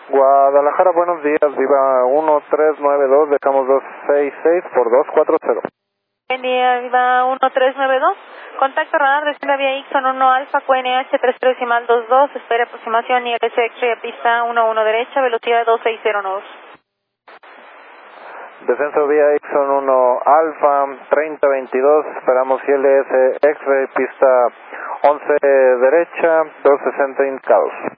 Guadalajara, buenos días, Viva 1392, dejamos 266 por 240. Buen día, Viva 1392. Contacto radar, desciende vía Ixon 1 Alfa, QNH 3322, espera aproximación ILS X-ray a pista 11 derecha, velocidad 2609. Descenso vía Ixon 1 Alfa, 3022, esperamos ILS X-ray, pista 11 derecha, 260 indicados.